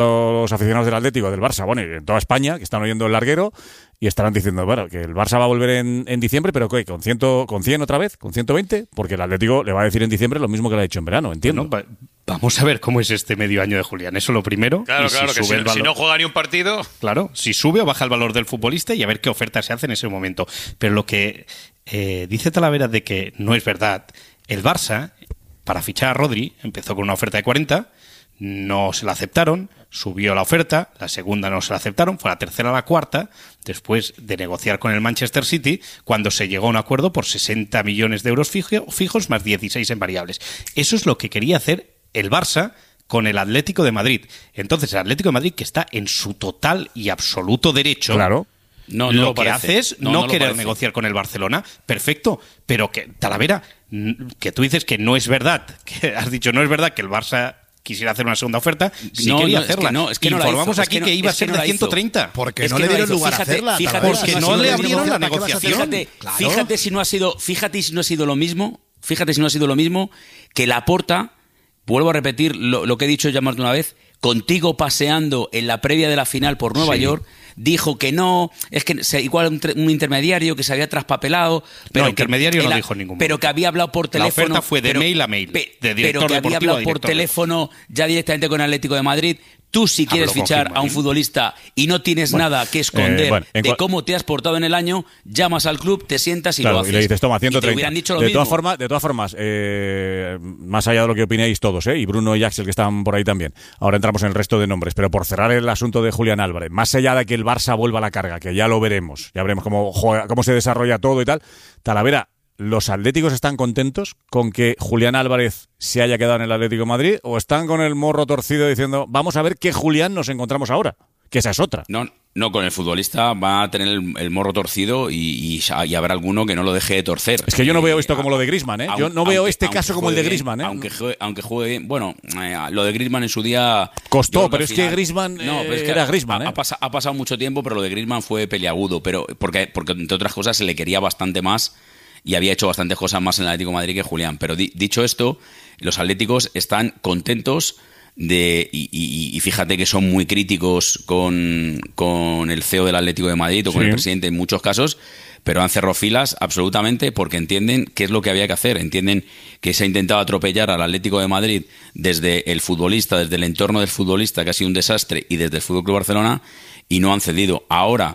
los aficionados del Atlético, del Barça, bueno, y en toda España, que están oyendo el larguero y estarán diciendo, bueno, que el Barça va a volver en diciembre, pero ¿qué? ¿Con 100 otra vez? ¿Con 120? Porque el Atlético le va a decir en diciembre lo mismo que le ha dicho en verano, entiendo. Bueno, vamos a ver cómo es este medio año de Julián. Eso lo primero. Claro, si que si no juega ni un partido... Claro, si sube o baja el valor del futbolista y a ver qué oferta se hace en ese momento. Pero lo que dice Talavera de que no es verdad, el Barça, para fichar a Rodri, empezó con una oferta de 40, no se la aceptaron, subió la oferta, la segunda no se la aceptaron, fue la tercera a la cuarta, después de negociar con el Manchester City, cuando se llegó a un acuerdo por 60 millones de euros fijos más 16 en variables. Eso es lo que quería hacer el Barça con el Atlético de Madrid. Entonces, el Atlético de Madrid, que está en su total y absoluto derecho... Claro. Lo que hace es no querer negociar con el Barcelona, perfecto, pero que, Talavera, que tú dices que no es verdad, que has dicho no es verdad que el Barça quisiera hacer una segunda oferta, sí quería hacerla. Es que informamos aquí que iba a ser de 130. Porque no le dieron lugar a hacerla. Porque no le abrieron la negociación. Fíjate si no ha sido lo mismo, que Laporta, vuelvo a repetir lo que he dicho ya más de una vez, contigo paseando en la previa de la final por Nueva York, dijo que no, es que igual un intermediario que se había traspapelado, pero intermediario no dijo ningún. Pero que había hablado por teléfono. La oferta fue de mail a mail, de pero que había hablado por teléfono ya directamente con el Atlético de Madrid. Tú si quieres fichar a un futbolista y no tienes nada que esconder de cómo te has portado en el año, llamas al club, te sientas y lo haces. Y le dices, toma, 130. Y te hubieran dicho lo de mismo. todas formas, más allá de lo que opinéis todos, y Bruno y Axel que están por ahí también, ahora entramos en el resto de nombres, pero por cerrar el asunto de Julián Álvarez, más allá de que el Barça vuelva a la carga, que ya lo veremos, ya veremos cómo juega, cómo se desarrolla todo y tal, Talavera, ¿los atléticos están contentos con que Julián Álvarez se haya quedado en el Atlético de Madrid o están con el morro torcido diciendo vamos a ver qué Julián nos encontramos ahora? Que esa es otra. No, con el futbolista va a tener el morro torcido y habrá alguno que no lo deje de torcer. Es que yo no veo esto como lo de Griezmann, ¿eh? Yo no veo este caso como el de Griezmann, ¿eh? Aunque juegue bien. Bueno, lo de Griezmann en su día... Costó, pero es que Griezmann era Griezmann, ¿eh? Ha pasado mucho tiempo, pero lo de Griezmann fue peliagudo, pero porque entre otras cosas se le quería bastante más y había hecho bastantes cosas más en el Atlético de Madrid que Julián. Pero dicho esto, los atléticos están contentos y fíjate que son muy críticos con el CEO del Atlético de Madrid o con el presidente en muchos casos, pero han cerrado filas absolutamente porque entienden qué es lo que había que hacer. Entienden que se ha intentado atropellar al Atlético de Madrid desde el futbolista, desde el entorno del futbolista, que ha sido un desastre, y desde el FC Barcelona, y no han cedido. Ahora,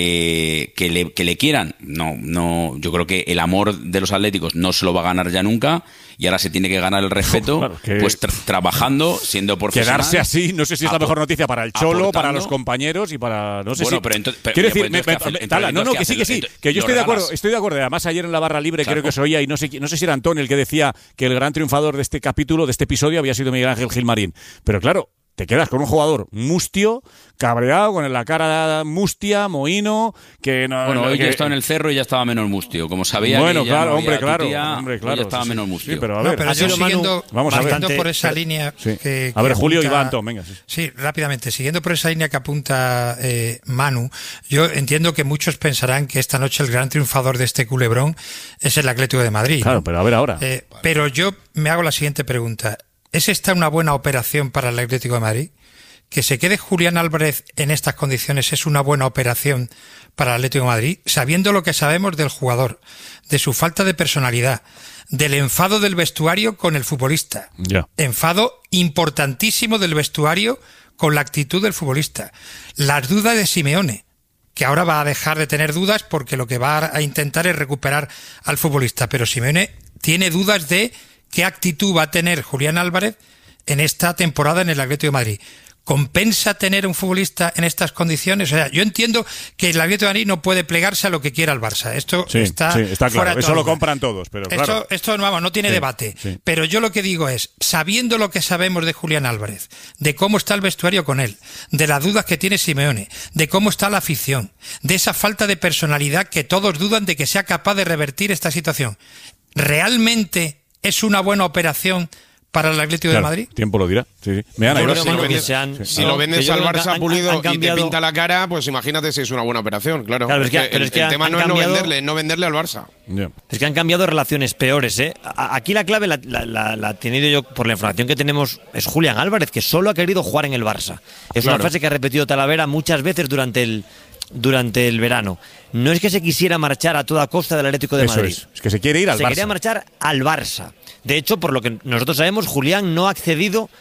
que le quieran, no, yo creo que el amor de los atléticos no se lo va a ganar ya nunca, y ahora se tiene que ganar el respeto, pues trabajando, siendo profesional. Quedarse así, no sé si es la mejor noticia para el Cholo, para los compañeros y para... No sé si... Quiero decir, que sí, que yo estoy de acuerdo. Además, ayer en la barra libre creo que se oía, y no sé si era Antón el que decía que el gran triunfador de este capítulo, de este episodio, había sido Miguel Ángel Gilmarín. Pero claro, te quedas con un jugador mustio, cabreado, con la cara mustia, mohino, que no... Bueno, hoy yo estaba en el Cerro y ya estaba menos mustio, como sabía. Bueno, que claro, ya ya estaba menos mustio. Sí, pero a ver, pero yo siguiendo bastante por esa línea que a ver, Julio, apunta, Iván, Antón, venga. Sí, rápidamente, siguiendo por esa línea que apunta Manu, yo entiendo que muchos pensarán que esta noche el gran triunfador de este culebrón es el Atlético de Madrid. Claro, ¿no? Pero a ver ahora. Pero yo me hago la siguiente pregunta. ¿Es esta una buena operación para el Atlético de Madrid? ¿Que se quede Julián Álvarez en estas condiciones es una buena operación para el Atlético de Madrid? Sabiendo lo que sabemos del jugador, de su falta de personalidad, del enfado del vestuario con el futbolista. Enfado importantísimo del vestuario con la actitud del futbolista. Las dudas de Simeone, que ahora va a dejar de tener dudas porque lo que va a intentar es recuperar al futbolista. Pero Simeone tiene dudas de qué actitud va a tener Julián Álvarez en esta temporada en el Atlético de Madrid. ¿Compensa tener un futbolista en estas condiciones? O sea, yo entiendo que el Atlético de Madrid no puede plegarse a lo que quiera el Barça. Esto está claro. Fuera de eso lo compran todos, pero claro. Esto no tiene debate. Sí. Pero yo lo que digo es, sabiendo lo que sabemos de Julián Álvarez, de cómo está el vestuario con él, de las dudas que tiene Simeone, de cómo está la afición, de esa falta de personalidad que todos dudan de que sea capaz de revertir esta situación, ¿realmente es una buena operación para el Atlético de Madrid? Tiempo lo dirá. Sí. Si lo vendes al Barça Pulido y te pinta la cara, pues imagínate si es una buena operación, claro. Pero es que el tema no es no venderle al Barça. Es que han cambiado relaciones peores, ¿eh? Aquí la clave la he tenido yo, por la información que tenemos, es Julián Álvarez, que solo ha querido jugar en el Barça. Es una frase que ha repetido Talavera muchas veces durante el verano. No es que se quisiera marchar a toda costa del Atlético de Madrid. Es que se quiere ir al Barça. Se quería marchar al Barça. De hecho, por lo que nosotros sabemos, Julián no ha accedido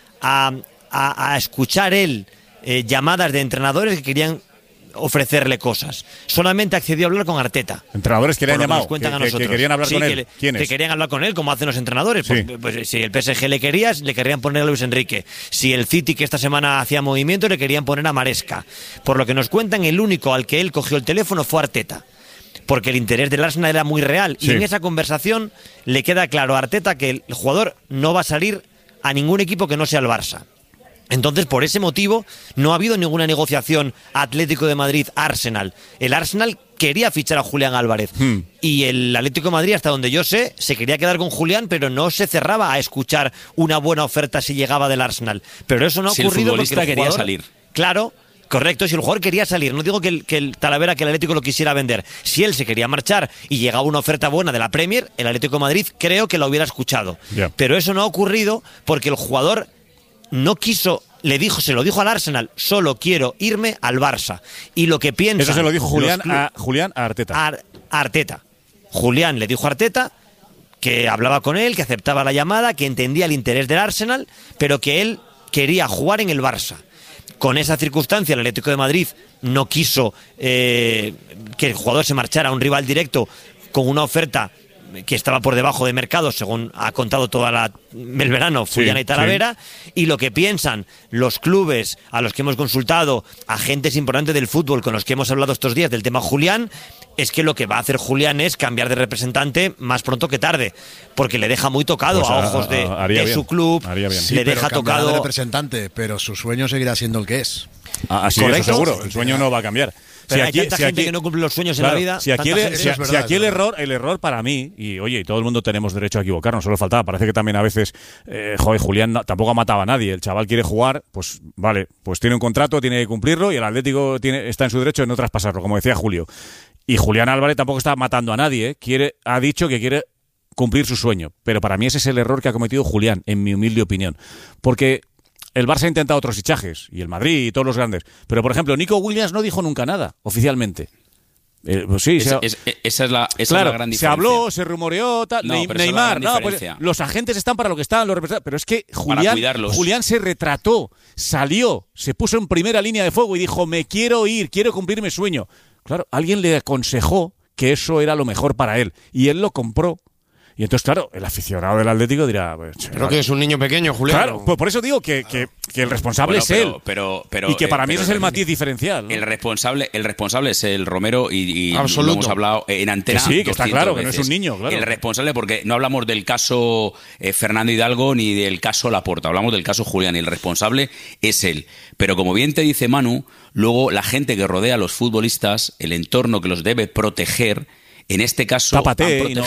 a escuchar él llamadas de entrenadores que querían ofrecerle cosas. Solamente accedió a hablar con Arteta. Entrenadores que le han llamado, que querían hablar con él. ¿Quiénes? Que querían hablar con él, como hacen los entrenadores. Sí. Pues si el PSG le querían poner a Luis Enrique. Si el City, que esta semana hacía movimiento, le querían poner a Maresca. Por lo que nos cuentan, el único al que él cogió el teléfono fue Arteta. Porque el interés del Arsenal era muy real. Sí. Y en esa conversación le queda claro a Arteta que el jugador no va a salir a ningún equipo que no sea el Barça. Entonces, por ese motivo, no ha habido ninguna negociación Atlético de Madrid-Arsenal. El Arsenal quería fichar a Julián Álvarez. Y el Atlético de Madrid, hasta donde yo sé, se quería quedar con Julián, pero no se cerraba a escuchar una buena oferta si llegaba del Arsenal. Pero eso no ha ocurrido, el futbolista porque el jugador quería salir. Claro. Correcto, si el jugador quería salir, no digo que el Talavera, que el Atlético lo quisiera vender. Si él se quería marchar y llegaba una oferta buena de la Premier, el Atlético de Madrid creo que lo hubiera escuchado. Yeah. Pero eso no ha ocurrido porque el jugador no quiso, se lo dijo al Arsenal, solo quiero irme al Barça. Y lo que piensa... Eso se lo dijo Julián a Arteta. Arteta. Julián le dijo a Arteta que hablaba con él, que aceptaba la llamada, que entendía el interés del Arsenal, pero que él quería jugar en el Barça. Con esa circunstancia, el Atlético de Madrid no quiso que el jugador se marchara a un rival directo con una oferta que estaba por debajo de mercado, según ha contado todo el verano Fullana y Talavera, y lo que piensan los clubes a los que hemos consultado, agentes importantes del fútbol con los que hemos hablado estos días del tema Julián, es que lo que va a hacer Julián es cambiar de representante más pronto que tarde, porque le deja muy tocado a ojos de su club, sí, le deja tocado de representante, pero su sueño seguirá siendo el que es. Así es, seguro, el sueño no va a cambiar. Pero hay tanta gente que no cumple los sueños en la vida. Si aquí el error para mí, y oye, todo el mundo tenemos derecho a equivocarnos, solo faltaba. Parece que también a veces, Julián tampoco ha matado a nadie. El chaval quiere jugar, pues vale, pues tiene un contrato, tiene que cumplirlo y el Atlético está en su derecho de no traspasarlo, como decía Julio. Y Julián Álvarez tampoco está matando a nadie, ha dicho que quiere cumplir su sueño. Pero para mí ese es el error que ha cometido Julián, en mi humilde opinión. Porque el Barça ha intentado otros fichajes, y el Madrid y todos los grandes. Pero, por ejemplo, Nico Williams no dijo nunca nada, oficialmente. Pues sí, esa es la gran diferencia. Se habló, se rumoreó, tal. No, Neymar, pues, los agentes están para lo que están, pero es que Julián se retrató, salió, se puso en primera línea de fuego y dijo, me quiero ir, quiero cumplir mi sueño. Claro, alguien le aconsejó que eso era lo mejor para él, y él lo compró. Y entonces, claro, el aficionado del Atlético dirá... Pues, creo que es un niño pequeño, Julián. Claro, pues por eso digo que el responsable es él. Y que para mí ese es el matiz diferencial, ¿no? El responsable es el Romero y lo hemos hablado en antena. Que sí, que está claro, que no es un niño, claro. El responsable, porque no hablamos del caso Fernando Hidalgo ni del caso Laporta, hablamos del caso Julián, y el responsable es él. Pero como bien te dice Manu, luego la gente que rodea a los futbolistas, el entorno que los debe proteger... En este caso han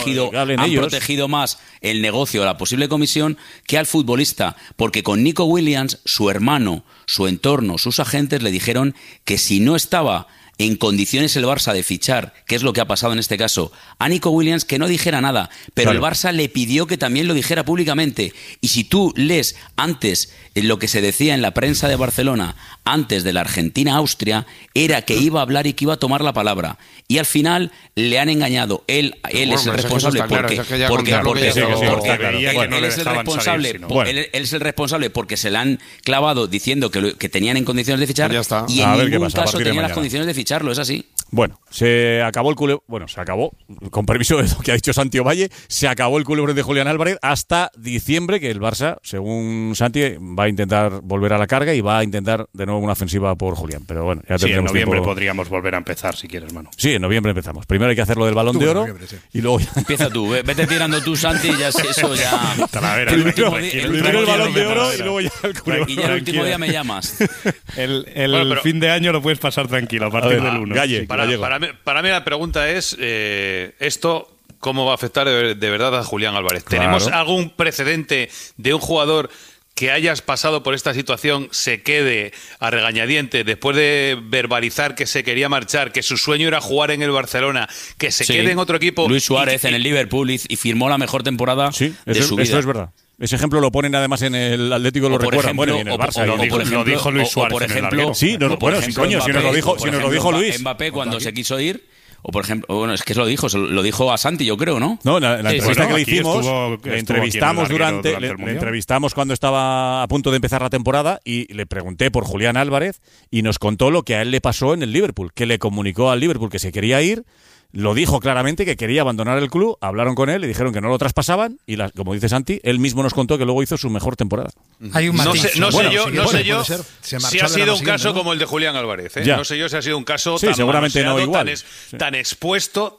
protegido más el negocio, la posible comisión, que al futbolista, porque con Nico Williams, su hermano, su entorno, sus agentes le dijeron que si no estaba en condiciones el Barça de fichar, que es lo que ha pasado en este caso, a Nico Williams, que no dijera nada, pero el Barça le pidió que también lo dijera públicamente. Y si tú lees antes lo que se decía en la prensa de Barcelona, antes de la Argentina-Austria, era que iba a hablar y que iba a tomar la palabra. Y al final le han engañado. Él es el responsable él es el responsable porque se le han clavado diciendo que tenían en condiciones de fichar, y en ningún caso tenía las condiciones de ficharlo, es así. Bueno, se acabó el culebrón. Bueno, se acabó, con permiso de lo que ha dicho Santi Ovalle, se acabó el culebrón de Julián Álvarez hasta diciembre, que el Barça, según Santi, va a intentar volver a la carga y va a intentar de nuevo una ofensiva por Julián. Pero bueno, ya tendremos en noviembre tiempo. Podríamos volver a empezar, si quieres, mano. Sí, en noviembre empezamos. Primero hay que hacer lo del Balón de Oro y luego... Empieza tú, vete tirando tú, Santi, y ya eso ya... Primero el Balón de Oro y luego ya el culebrón. Y ya el último día me llamas. El fin de año lo puedes pasar tranquilo, a partir del 1. Galle, para mí la pregunta es, esto, ¿cómo va a afectar de verdad a Julián Álvarez? ¿Tenemos algún precedente de un jugador que hayas pasado por esta situación se quede a regañadientes después de verbalizar que se quería marchar, que su sueño era jugar en el Barcelona, que se quede en otro equipo? Luis Suárez en el Liverpool y firmó la mejor temporada de su vida. Eso es verdad. Ese ejemplo lo ponen además en el Atlético, lo recuerdan. Bueno, y en el Barça. Lo dijo Luis Suárez. Por ejemplo, sí, bueno, sí, coño, si nos lo dijo Luis. Mbappé cuando se quiso ir. O por ejemplo, bueno, es que lo dijo a Santi, yo creo, ¿no? No, la entrevista que le hicimos, le entrevistamos cuando estaba a punto de empezar la temporada y le pregunté por Julián Álvarez y nos contó lo que a él le pasó en el Liverpool, que le comunicó al Liverpool que se quería ir. Lo dijo claramente que quería abandonar el club, hablaron con él, le dijeron que no lo traspasaban y, como dice Santi, él mismo nos contó que luego hizo su mejor temporada. Hay un matiz. No sé yo si ha sido un caso como el de Julián Álvarez. No sé yo si ha sido un caso tan seguramente no igual. Tan expuesto,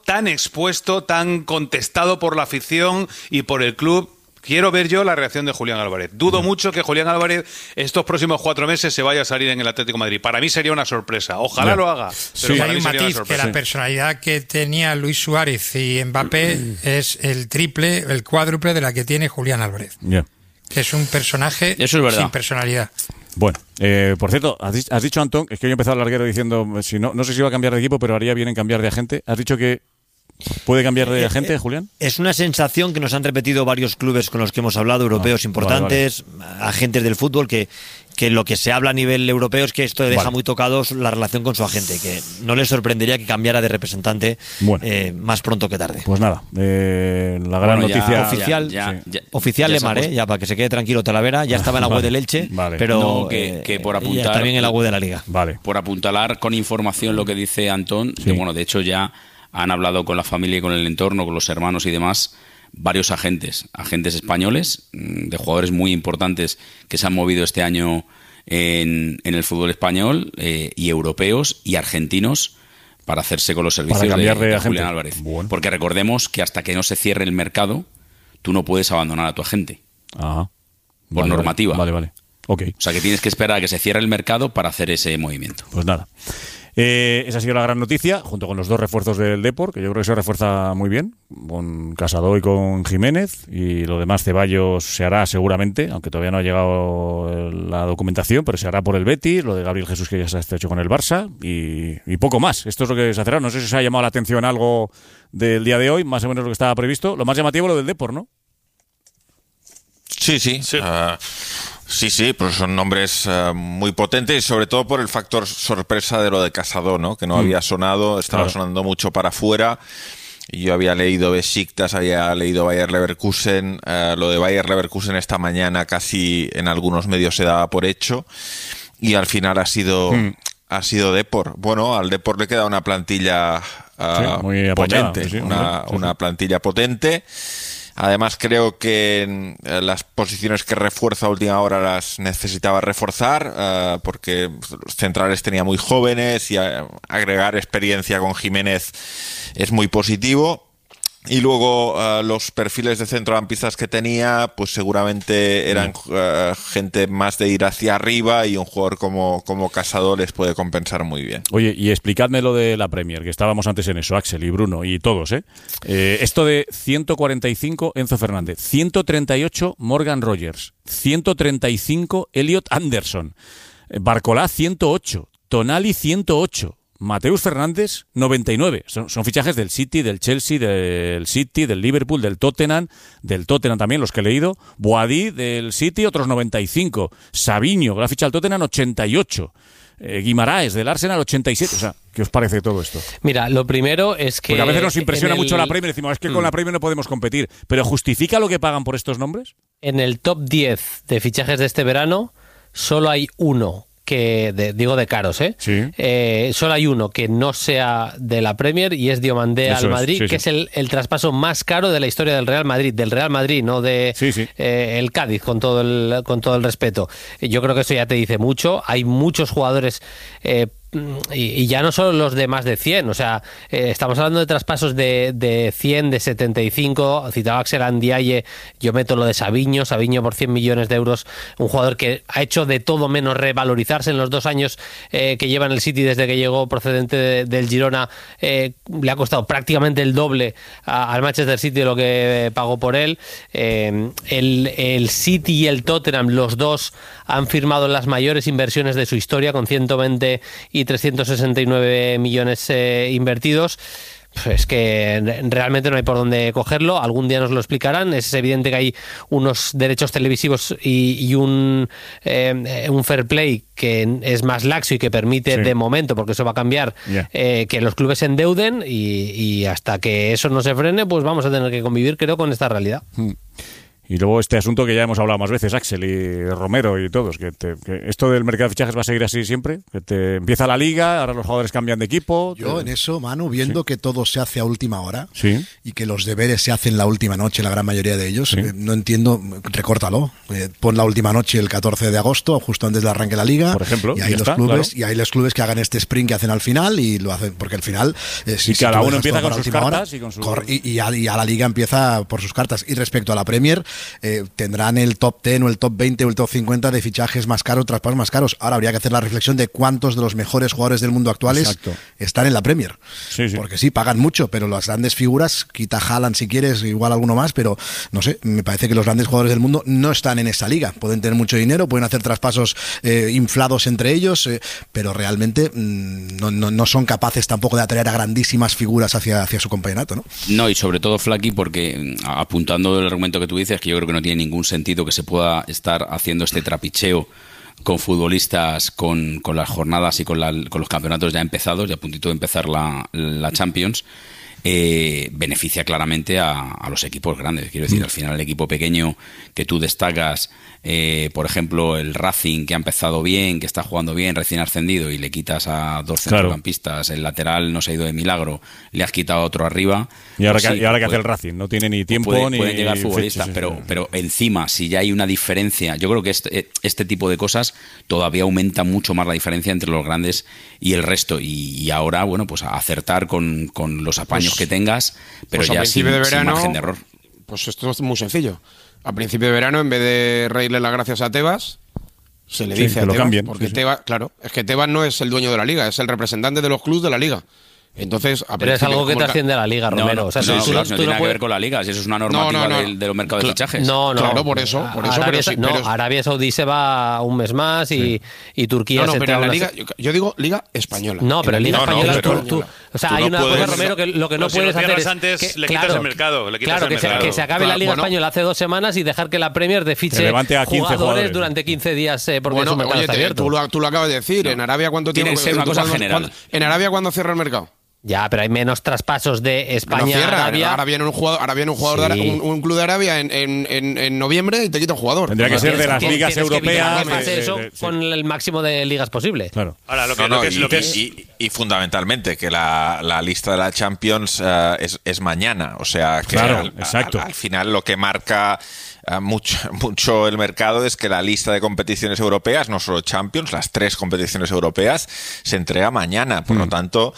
tan contestado por la afición y por el club. Quiero ver yo la reacción de Julián Álvarez. Dudo mucho que Julián Álvarez estos próximos 4 meses se vaya a salir en el Atlético de Madrid. Para mí sería una sorpresa. Ojalá lo haga. Pero hay un matiz, que la personalidad que tenía Luis Suárez y Mbappé es el triple, el cuádruple de la que tiene Julián Álvarez. Que es un personaje sin personalidad. Bueno, por cierto, has dicho, Antón, es que yo he empezado el larguero diciendo, no sé si iba a cambiar de equipo, pero haría bien en cambiar de agente. Has dicho que ¿puede cambiar de agente, Julián? Es una sensación que nos han repetido varios clubes con los que hemos hablado, europeos importantes, agentes del fútbol, que lo que se habla a nivel europeo es que esto deja muy tocados la relación con su agente, que no les sorprendería que cambiara de representante más pronto que tarde. Pues nada, la gran noticia oficial Lemar, ya para que se quede tranquilo Talavera, ya estaba en la web del Elche, pero no, que por apuntar, también en la web de la Liga. Por apuntalar con información lo que dice Antón, que bueno, de hecho ya han hablado con la familia y con el entorno, con los hermanos y demás, varios agentes españoles, de jugadores muy importantes que se han movido este año en el fútbol español, y europeos y argentinos, para hacerse con los servicios de Julián Álvarez. Bueno. Porque recordemos que hasta que no se cierre el mercado, tú no puedes abandonar a tu agente. Por normativa. Vale. Okay. O sea que tienes que esperar a que se cierre el mercado para hacer ese movimiento. Pues nada. Esa ha sido la gran noticia, junto con los 2 refuerzos del Depor, que yo creo que se refuerza muy bien, con Casado y con Jiménez, y lo demás Ceballos se hará seguramente, aunque todavía no ha llegado la documentación, pero se hará por el Betis, lo de Gabriel Jesús que ya se ha hecho con el Barça, y poco más. Esto es lo que se hacerá. No sé si os ha llamado la atención algo del día de hoy, más o menos lo que estaba previsto. Lo más llamativo lo del Depor, ¿no? Sí. Sí, pues son nombres muy potentes y sobre todo por el factor sorpresa de lo de Casado, ¿no? Que no había sonado, estaba sonando mucho para afuera. Yo había leído Besiktas, había leído Bayer Leverkusen, lo de Bayer Leverkusen esta mañana casi en algunos medios se daba por hecho y al final ha sido Depor. Bueno, al Depor le queda una plantilla muy potente, apoyada, una plantilla potente. Además creo que las posiciones que refuerza a última hora las necesitaba reforzar, porque los centrales tenía muy jóvenes y agregar experiencia con Jiménez es muy positivo. Y luego los perfiles de centrocampistas que tenía, pues seguramente eran gente más de ir hacia arriba, y un jugador como Casado les puede compensar muy bien. Oye, y explicadme lo de la Premier, que estábamos antes en eso, Axel y Bruno y todos, esto de 145 Enzo Fernández, 138 Morgan Rogers, 135 Elliot Anderson, Barcolá 108, Tonali 108, Mateus Fernández 99. Son fichajes del City, del Chelsea, del City, del Liverpool, del Tottenham también, los que he leído. Boadí del City, otros 95. Savinho, que la ficha del Tottenham, 88. Guimaraes del Arsenal, 87. O sea, ¿qué os parece todo esto? Mira, lo primero es que... Porque a veces nos impresiona mucho la Premier, decimos, es que con la Premier no podemos competir. ¿Pero justifica lo que pagan por estos nombres? En el top 10 de fichajes de este verano, solo hay uno digo de caros, Sí. Solo hay uno que no sea de la Premier y es Diomandé al Madrid, que es el traspaso más caro de la historia del Real Madrid, no de el Cádiz, con todo el respeto. Yo creo que eso ya te dice mucho. Hay muchos jugadores y ya no solo los de más de 100, o sea, estamos hablando de traspasos de 100, de 75, citaba Axel Ndiaye, yo meto lo de Savinho por 100 millones de euros, un jugador que ha hecho de todo menos revalorizarse en los 2 años que lleva en el City desde que llegó procedente del Girona, le ha costado prácticamente el doble al Manchester City de lo que pagó por él. El City y el Tottenham, los dos, han firmado las mayores inversiones de su historia, con 120 y 369 millones invertidos. Es que realmente no hay por dónde cogerlo. Algún día nos lo explicarán. Es evidente que hay unos derechos televisivos y un fair play que es más laxo y que permite, de momento, porque eso va a cambiar, que los clubes se endeuden, y hasta que eso no se frene, pues vamos a tener que convivir, creo, con esta realidad. Y luego este asunto que ya hemos hablado más veces, Axel y Romero y todos, que esto del mercado de fichajes va a seguir así siempre, que te empieza la liga, ahora los jugadores cambian de equipo. Yo en eso, Manu, viendo que todo se hace a última hora y que los deberes se hacen la última noche, la gran mayoría de ellos, no entiendo, recórtalo, pon la última noche el 14 de agosto, justo antes del arranque de la liga, por ejemplo, y hay los clubes que hagan este sprint que hacen al final, y lo hacen porque al final si cada uno empieza con sus cartas y a la liga empieza por sus cartas. Y respecto a la Premier, tendrán el top 10 o el top 20 o el top 50 de fichajes más caros, traspasos más caros. Ahora habría que hacer la reflexión de cuántos de los mejores jugadores del mundo actuales están en la Premier. Porque sí, pagan mucho, pero las grandes figuras, quita Haaland si quieres, igual alguno más, pero no sé, me parece que los grandes jugadores del mundo no están en esa liga. Pueden tener mucho dinero, pueden hacer traspasos inflados entre ellos, pero realmente no son capaces tampoco de atraer a grandísimas figuras hacia su campeonato, ¿no? No, y sobre todo, Flaky, porque apuntando el argumento que tú dices, que yo creo que no tiene ningún sentido que se pueda estar haciendo este trapicheo con futbolistas con las jornadas y con los campeonatos ya empezados, ya a puntito de empezar la Champions. Beneficia claramente a los equipos grandes. Quiero decir, al final el equipo pequeño que tú destacas, por ejemplo el Racing, que ha empezado bien, que está jugando bien, recién ascendido, y le quitas a 2 centrocampistas, el lateral no se ha ido de milagro, le has quitado a otro arriba. Y ahora, que hace el Racing, no tiene ni tiempo pueden ni llegar futbolistas, pero encima, si ya hay una diferencia, yo creo que este tipo de cosas todavía aumenta mucho más la diferencia entre los grandes y el resto, y ahora, bueno, pues a acertar con los apaños que tengas, pero ya sin margen de error. Pues esto es muy sencillo. A principio de verano, en vez de reírle las gracias a Tebas, se le dice a Tebas, porque Tebas, claro, es que Tebas no es el dueño de la liga, es el representante de los clubes de la liga. Entonces, pero es algo que trasciende a la liga, Romero. No tiene nada que ver con la liga, si eso es una normativa de los mercados de fichajes. Claro, por eso. Arabia Saudí se va un mes más y Turquía se pero en la liga, yo digo liga española. No, pero en liga española o sea, hay una cosa, Romero, que lo que no puedes hacer es antes le quitas el mercado, que se acabe la liga española hace 2 semanas y dejar que la Premier de fiche jugadores durante 15 días porque su mercado está abierto. Tú lo acabas de decir, en Arabia ¿cuánto tiene que ser una cosa general? En Arabia ¿cuándo cierra el mercado? Ya, pero hay menos traspasos de España a Arabia. Ahora viene un jugador un club de Arabia en noviembre y te quita un jugador. Tendría que ser de las ligas europeas. Eso con el máximo de ligas posible. Claro. Ahora, y fundamentalmente que la lista de la Champions es mañana. O sea, que al final lo que marca mucho el mercado es que la lista de competiciones europeas, no solo Champions, las 3 competiciones europeas, se entrega mañana. Por lo tanto,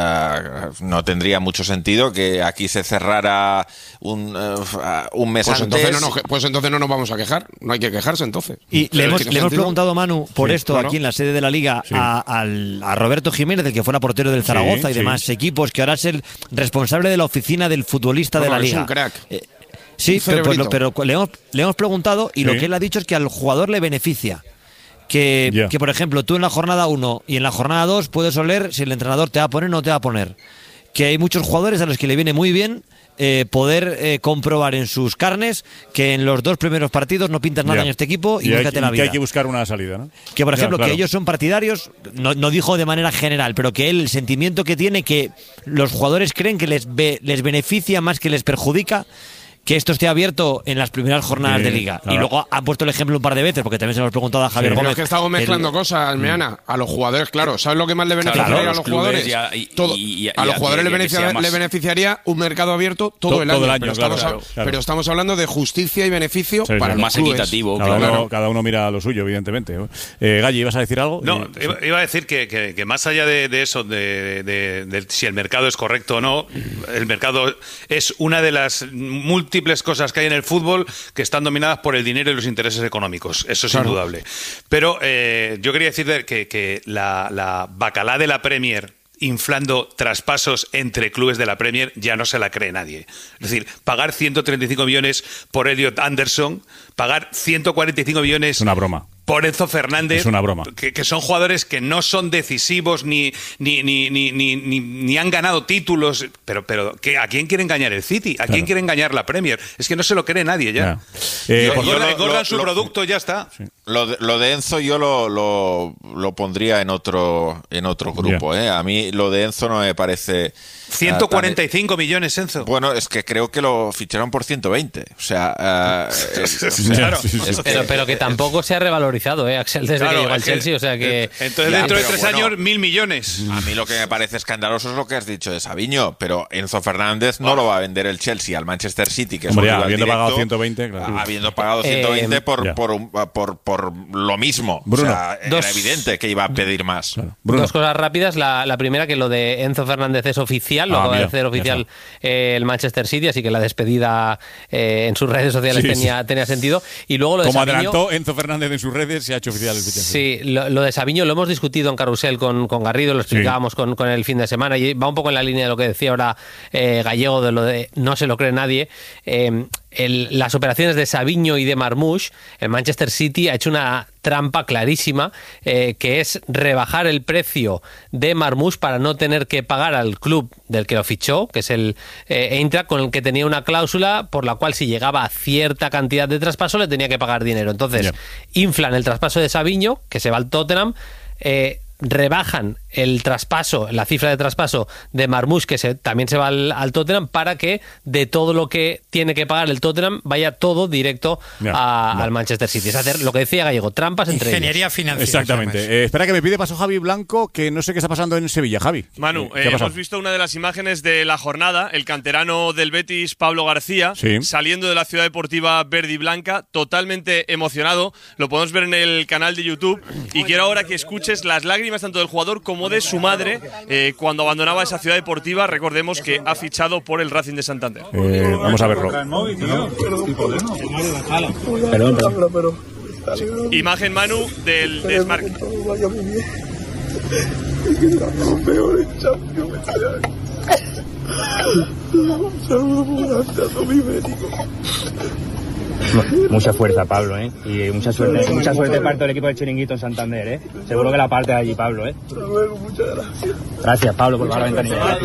no tendría mucho sentido que aquí se cerrara un mes antes. Pues entonces no nos vamos a quejar. No hay que quejarse entonces. Y le hemos preguntado, Manu, por esto, aquí en la sede de la Liga, a Roberto Jiménez, el que fuera portero del Zaragoza y demás equipos, que ahora es el responsable de la oficina del futbolista de la Liga. Es un crack. Sí, pero le hemos preguntado y lo que él ha dicho es que al jugador le beneficia. Que por ejemplo, tú en la jornada 1 y en la jornada 2 puedes oler si el entrenador te va a poner o no te va a poner. Que hay muchos jugadores a los que le viene muy bien poder comprobar en sus carnes que en los 2 primeros partidos no pintas nada en este equipo y búscate la vida. Que hay que buscar una salida, ¿no? Que por ejemplo, que ellos son partidarios, no dijo de manera general, pero que él, el sentimiento que tiene, que los jugadores creen que les beneficia más que les perjudica, que esto esté abierto en las primeras jornadas de Liga. Claro. Y luego han puesto el ejemplo un par de veces, porque también se nos ha preguntado a Javier Gómez. Pero es que estamos mezclando cosas, Almeana. A los jugadores, claro, ¿sabes lo que más le beneficiaría a los jugadores? A los jugadores le beneficiaría un mercado abierto todo el año. Pero estamos hablando de justicia y beneficio para los más clubes. Equitativo. Cada uno mira lo suyo, evidentemente. Galli, ¿ibas a decir algo? No, iba a decir que más allá de eso, de si el mercado es correcto o no, el mercado es una de las múltiples cosas que hay en el fútbol que están dominadas por el dinero y los intereses económicos. Eso es indudable. Pero yo quería decir que la bacalá de la Premier inflando traspasos entre clubes de la Premier ya no se la cree nadie. Es decir, pagar 135 millones por Elliot Anderson, pagar 145 millones... Es una broma. Por Enzo Fernández, es una broma. Que son jugadores que no son decisivos ni han ganado títulos, pero ¿a quién quiere engañar el City? ¿A quién quiere engañar la Premier? Es que no se lo cree nadie ya. Engordan su producto y ya está. Sí. Lo de Enzo yo lo pondría en otro grupo. A mí lo de Enzo no me parece... 145 millones, Enzo. Bueno, es que creo que lo ficharon por 120. O sea, claro. Pero que tampoco se ha revalorizado, Axel, desde que llegó al Chelsea. O sea que. Entonces, dentro de 3 años, 1.000 millones. A mí lo que me parece escandaloso es lo que has dicho de Savinho. Pero Enzo Fernández no lo va a vender el Chelsea al Manchester City, que es habiendo pagado 120, claro. Habiendo pagado 120 por lo mismo. Bruno, o sea, era evidente que iba a pedir más. Claro. Dos cosas rápidas. La primera, que lo de Enzo Fernández es oficial. Lo acaba de hacer oficial el Manchester City, así que la despedida en sus redes sociales tenía sentido. Y luego lo de Como Savinho, adelantó Enzo Fernández en sus redes, se ha hecho oficial el fichaje. Sí, lo de Savinho lo hemos discutido en Carrusel con Garrido, lo explicábamos con el fin de semana, y va un poco en la línea de lo que decía ahora Gallego, de lo de no se lo cree nadie. Las operaciones de Savinho y de Marmoush, el Manchester City ha hecho una trampa clarísima, que es rebajar el precio de Marmoush para no tener que pagar al club del que lo fichó, que es el Eintracht, con el que tenía una cláusula por la cual si llegaba a cierta cantidad de traspaso le tenía que pagar dinero. Entonces, inflan el traspaso de Savinho, que se va al Tottenham, rebajan el traspaso, la cifra de traspaso de Marmoush, que también se va al Tottenham, para que de todo lo que tiene que pagar el Tottenham vaya todo directo al Manchester City. Es hacer lo que decía Gallego, trampas entre ingeniería financiera. Exactamente. Espera, que me pide paso Javi Blanco, que no sé qué está pasando en Sevilla. Javi. Manu, hemos visto una de las imágenes de la jornada, el canterano del Betis, Pablo García, saliendo de la ciudad deportiva verde y blanca, totalmente emocionado. Lo podemos ver en el canal de YouTube, y quiero ahora que escuches las lágrimas tanto del jugador como de su madre cuando abandonaba esa ciudad deportiva. Recordemos que ha fichado por el Racing de Santander. Vamos a verlo. Perdón. Imagen, Manu, del desmarque. Mucha fuerza, Pablo, y mucha suerte para todo el equipo del Chiringuito en Santander, Seguro que la parte de allí, Pablo, Muchas gracias. Gracias, Pablo, por bajar la ventanilla.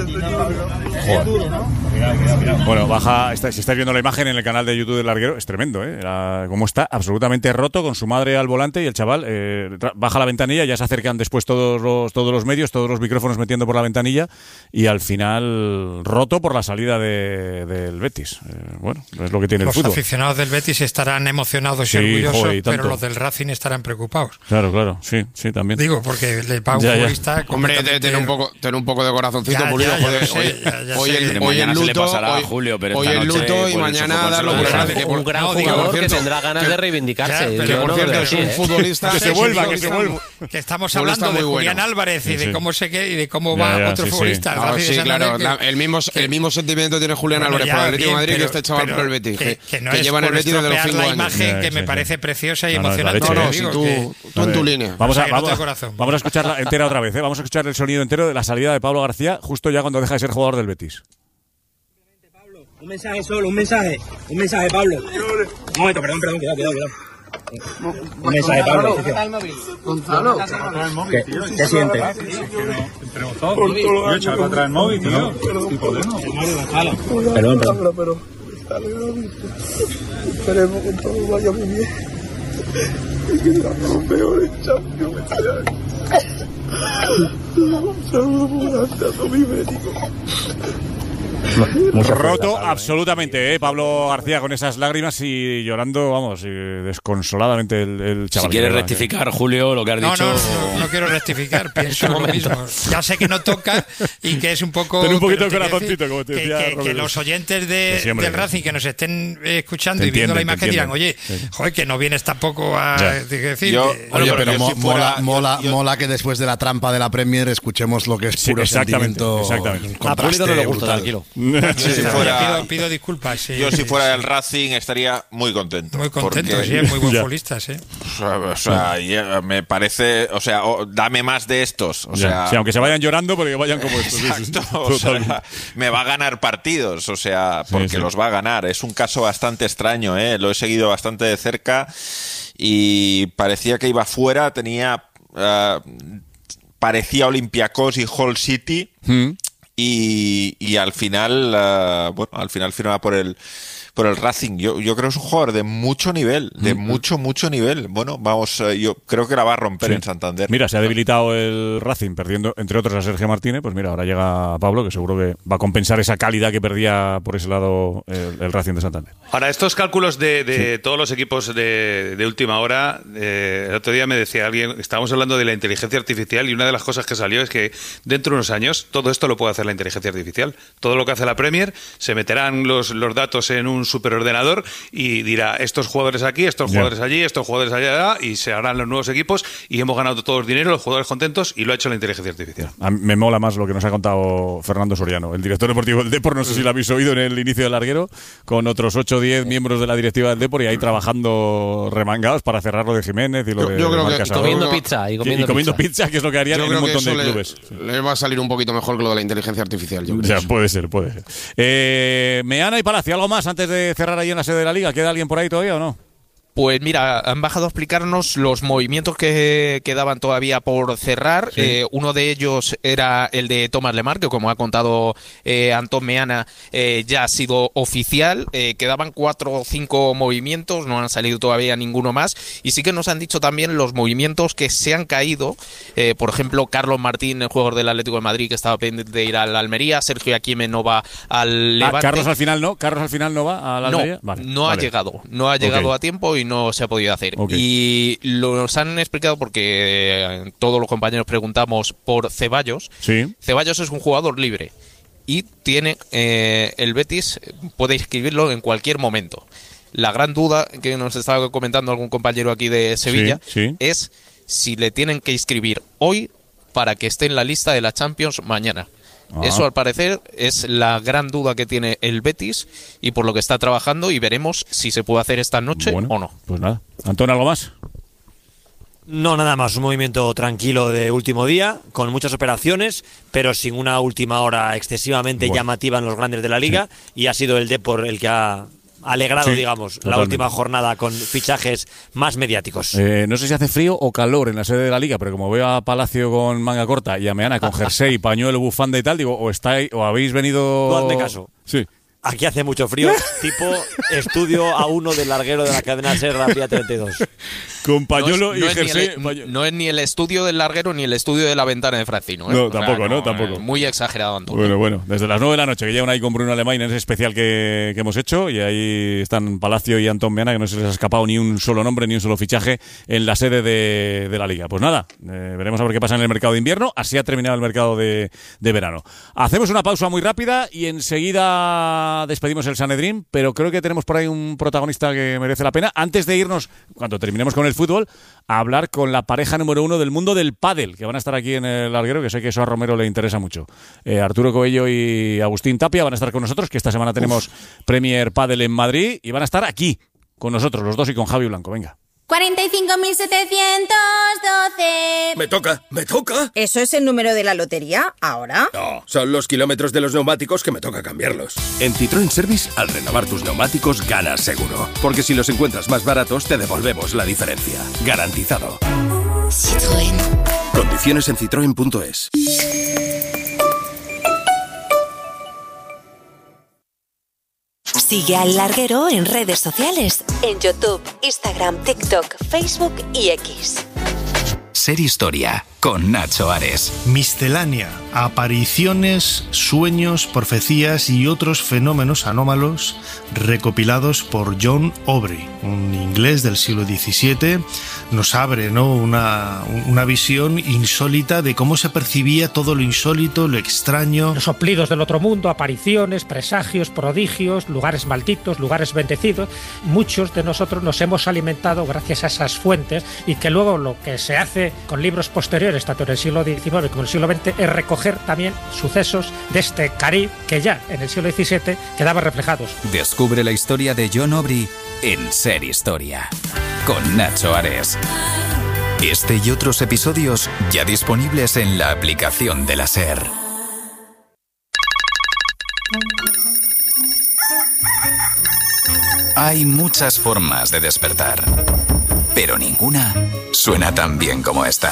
Bueno, baja, si estáis viendo la imagen en el canal de YouTube del larguero, es tremendo, como está absolutamente roto, con su madre al volante, y el chaval baja la ventanilla, ya se acercan después todos los medios, todos los micrófonos metiendo por la ventanilla, y al final roto por la salida del Betis. Bueno, es lo que tiene el fútbol. Los aficionados del Betis estarán emocionados y orgullosos, pero los del Racing estarán preocupados. Claro, sí, también. Digo, porque el pago futbolista... Hombre, tener un poco de corazoncito, pulido. Hoy el luto, le pasará a Julio, pero hoy el luto y mañana darlo por grande. Un gran jugador que tendrá ganas de reivindicarse. Que por cierto es un futbolista... Que se vuelva. Que estamos hablando de Julián Álvarez y de cómo se queda y de cómo va otro futbolista. Sí, claro. El mismo sentimiento tiene Julián Álvarez por el Atlético de Madrid que este chaval por el Betis. Que llevan el Betis desde los 5 años. La imagen que me parece preciosa y emocionante. Tú en tu línea. Vamos a escucharla entera otra vez. Vamos a escuchar el sonido entero de la salida de Pablo García justo ya cuando deja de ser jugador del Betis. Un mensaje solo, un mensaje, Pablo. Un momento, perdón, cuidado. Un mensaje, Pablo. Gonzalo. ¿Qué sientes? Entre vosotros. Yo he echado para atrás el móvil, tío. Perdón. Pero esperemos que todo vaya muy bien. Y que seamos los peores champions este año. Un saludo muy grande a todo mi médico. Roto absolutamente, Pablo García, con esas lágrimas y llorando, vamos, desconsoladamente el chaval. Si quieres rectificar, Julio, lo que has dicho. No quiero rectificar, pienso lo mismo. Ya sé que no toca y que es un poco... Ten un poquito de corazoncito, como te decía. Que los oyentes del Racing que nos estén escuchando y viendo la imagen dirán, oye, joder, que no vienes tampoco a decir... Mola que después de la trampa de la Premier escuchemos lo que es puro sentimiento. Exactamente. A Pulido no le gusta, tranquilo. Pido disculpas. Sí, yo si fuera del Racing estaría muy contento. Muy contento, sí, es muy buen futbolista, sí. O sea, me parece, o sea, dame más de estos. O sea, sí, aunque se vayan llorando, pero que vayan como estos. Exacto, o sea, me va a ganar partidos, o sea, porque los va a ganar. Es un caso bastante extraño, lo he seguido bastante de cerca y parecía que iba fuera, parecía Olympiacos y Hull City. Y al final, al final firma por el Racing. Yo creo que es un jugador de mucho nivel, mucho nivel. Bueno, vamos, yo creo que la va a romper en Santander. Mira, se ha debilitado el Racing perdiendo, entre otros, a Sergio Martínez. Pues mira, ahora llega Pablo, que seguro que va a compensar esa calidad que perdía por ese lado el Racing de Santander. Ahora, estos cálculos de todos los equipos de última hora, el otro día me decía alguien, estábamos hablando de la inteligencia artificial y una de las cosas que salió es que dentro de unos años todo esto lo puede hacer la inteligencia artificial. Todo lo que hace la Premier, se meterán los datos en un superordenador y dirá estos jugadores aquí, estos jugadores allí, estos jugadores allá, y se harán los nuevos equipos y hemos ganado todos dinero, los jugadores contentos, y lo ha hecho la inteligencia artificial. A mí me mola más lo que nos ha contado Fernando Soriano, el director deportivo del Depor. No sé si lo habéis oído en el inicio del larguero, con otros 8 o 10 miembros de la directiva del Depor y ahí trabajando remangados para cerrar lo de Jiménez y lo de Marc Casador. Comiendo pizza y comiendo pizza, que es lo que harían en un montón de clubes. Le va a salir un poquito mejor que lo de la inteligencia artificial, yo creo. Puede ser. Meana y Palacio, ¿algo más antes de cerrar ahí en la sede de la Liga? ¿Queda alguien por ahí todavía o no? Pues mira, han bajado a explicarnos los movimientos que quedaban todavía por cerrar. Sí. Uno de ellos era el de Thomas Lemar, que como ha contado Antón Meana, ya ha sido oficial. Quedaban 4 o 5 movimientos, no han salido todavía ninguno más. Y sí que nos han dicho también los movimientos que se han caído. Por ejemplo, Carlos Martín, el jugador del Atlético de Madrid, que estaba pendiente de ir al Almería. Sergio Aquime no va al Levante. Carlos al final no va al Almería. No ha llegado a tiempo y no se ha podido hacer. Y los han explicado porque todos los compañeros preguntamos por Ceballos. Sí. Ceballos es un jugador libre y tiene el Betis puede inscribirlo en cualquier momento. La gran duda que nos estaba comentando algún compañero aquí de Sevilla es si le tienen que inscribir hoy para que esté en la lista de la Champions mañana. Eso, al parecer, es la gran duda que tiene el Betis y por lo que está trabajando, y veremos si se puede hacer esta noche o no. Pues nada. Antón, ¿algo más? No, nada más. Un movimiento tranquilo de último día, con muchas operaciones, pero sin una última hora excesivamente llamativa en los grandes de la Liga, y ha sido el Depor el que ha alegrado, digamos, totalmente, la última jornada con fichajes más mediáticos. No sé si hace frío o calor en la sede de la Liga, pero como veo a Palacio con manga corta y a Meana con jersey, pañuelo, bufanda y tal, digo, o habéis venido... No, hazme caso. Sí. Aquí hace mucho frío, tipo estudio A1 del larguero de la cadena SER Vía 32. Con pañuelo y jersey. No es ni el estudio del larguero ni el estudio de la ventana de Francino. No, tampoco, tampoco. Muy exagerado, Antonio. Bueno, desde las 9 de la noche, que llegan ahí con Bruno Alemán en ese especial que hemos hecho, y ahí están Palacio y Antón Meana, que no se les ha escapado ni un solo nombre, ni un solo fichaje en la sede de la Liga. Pues nada, veremos a ver qué pasa en el mercado de invierno. Así ha terminado el mercado de verano. Hacemos una pausa muy rápida y enseguida despedimos el Sanedrín, pero creo que tenemos por ahí un protagonista que merece la pena. Antes de irnos, cuando terminemos con el fútbol, a hablar con la pareja número 1 del mundo del pádel, que van a estar aquí en el larguero, que sé que eso a Romero le interesa mucho. Arturo Coello y Agustín Tapia van a estar con nosotros, que esta semana tenemos Premier Pádel en Madrid, y van a estar aquí con nosotros, los dos, y con Javi Blanco. Venga. 45.712. Me toca. ¿Eso es el número de la lotería ahora? No, son los kilómetros de los neumáticos que me toca cambiarlos. En Citroën Service, al renovar tus neumáticos, ganas seguro. Porque si los encuentras más baratos, te devolvemos la diferencia. Garantizado. Citroën. Condiciones en citroen.es. Sigue al larguero en redes sociales, en YouTube, Instagram, TikTok, Facebook y X. Ser Historia, con Nacho Ares. Miscelánea, apariciones, sueños, profecías y otros fenómenos anómalos recopilados por John Aubrey, un inglés del siglo XVII. Nos abre, ¿no?, una visión insólita de cómo se percibía todo lo insólito, lo extraño. Los soplidos del otro mundo, apariciones, presagios, prodigios, lugares malditos, lugares bendecidos. Muchos de nosotros nos hemos alimentado gracias a esas fuentes, y que luego lo que se hace con libros posteriores, tanto en el siglo XIX como en el siglo XX, es recoger también sucesos de este Caribe que ya en el siglo XVII quedaban reflejados. Descubre la historia de John Aubrey en Ser Historia, con Nacho Ares. Este y otros episodios ya disponibles en la aplicación de la SER. Hay muchas formas de despertar, pero ninguna suena tan bien como esta.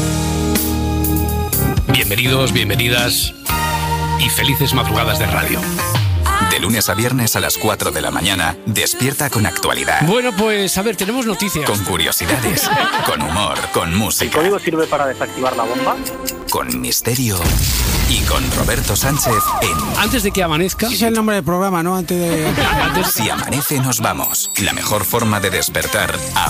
Bienvenidos, bienvenidas y felices madrugadas de radio. De lunes a viernes a las 4 de la mañana, despierta con actualidad. Bueno, pues a ver, tenemos noticias. Con curiosidades, con humor, con música. ¿El código sirve para desactivar la bomba? Con misterio y con Roberto Sánchez en... Antes de que amanezca... Ese es el nombre del programa, ¿no? Antes de... Si amanece nos vamos. La mejor forma de despertar a